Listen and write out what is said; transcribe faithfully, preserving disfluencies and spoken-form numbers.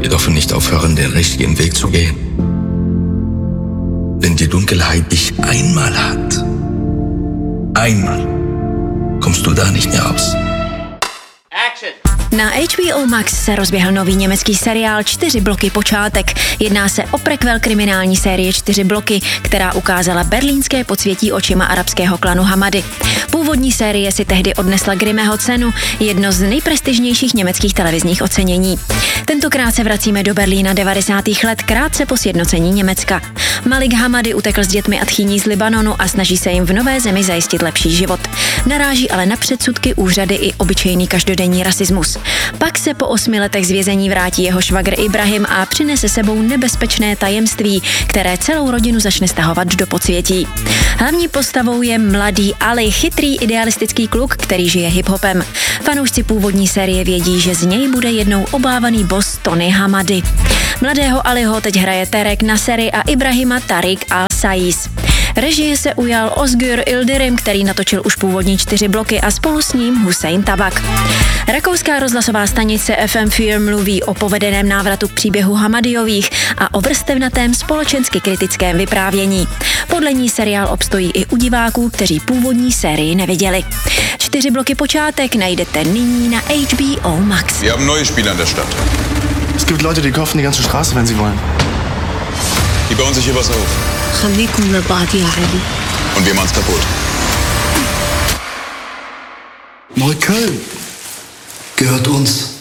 Wir dürfen nicht aufhören, den richtigen Weg zu gehen. Wenn die Dunkelheit dich einmal hat, einmal, kommst du da nicht mehr raus. Na H B O Max se rozběhl nový německý seriál Čtyři bloky počátek. Jedná se o prequel kriminální série Čtyři bloky, která ukázala berlínské podsvětí očima arabského klanu Hamady. Původní série si tehdy odnesla Grimmyho cenu, jedno z nejprestižnějších německých televizních ocenění. Tentokrát se vracíme do Berlína devadesátých let, krátce po sjednocení Německa. Malik Hamady utekl s dětmi a tchýní z Libanonu a snaží se jim v nové zemi zajistit lepší život. Naráží ale na předsudky, úřady i obyčejný každodenní rasismus. Pak se po osmi letech z vězení vrátí jeho švagr Ibrahim a přinese sebou nebezpečné tajemství, které celou rodinu začne stahovat do podsvětí. Hlavní postavou je mladý Ali, chytrý idealistický kluk, který žije hip-hopem. Fanoušci původní série vědí, že z něj bude jednou obávaný boss Tony Hamady. Mladého Aliho teď hraje Terek Naseri a Ibrahima Tariq Al-Saiz. Režie se ujal Özgür Yildirim, který natočil už původní Čtyři bloky a spolu s ním Hussein Tabak. Rakouská rozhlasová stanice F M vier mluví o povedeném návratu k příběhu Hamadyových a o vrstevnatém společensky kritickém vyprávění. Podle ní seriál obstojí i u diváků, kteří původní sérii neviděli. Čtyři bloky počátek najdete nyní na H B O Max. Wir haben neue Spieler in der Stadt. Es gibt Leute, die kaufen die ganze Straße, wenn sie wollen. Die bauen sich hier was auf. خليكم لبعض يا علي. Und wir machen's kaputt. Neukölln gehört uns.